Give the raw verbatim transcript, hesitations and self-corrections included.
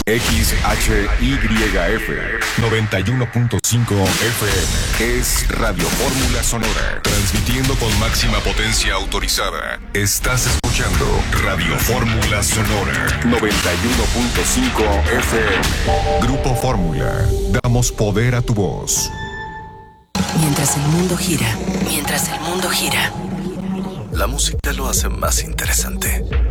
X H Y F noventa y uno punto cinco F M es Radio Fórmula Sonora, transmitiendo con máxima potencia autorizada. Estás escuchando Radio Fórmula Sonora noventa y uno punto cinco F M. Grupo Fórmula, damos poder a tu voz. Mientras el mundo gira, mientras el mundo gira, la música lo hace más interesante.